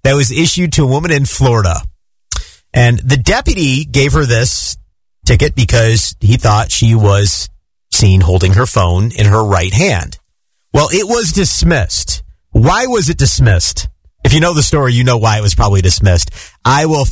that was issued to a woman in Florida. And the deputy gave her this ticket because he thought she was seen holding her phone in her right hand. Well, it was dismissed. Why was it dismissed? If you know the story, you know why it was probably dismissed. I will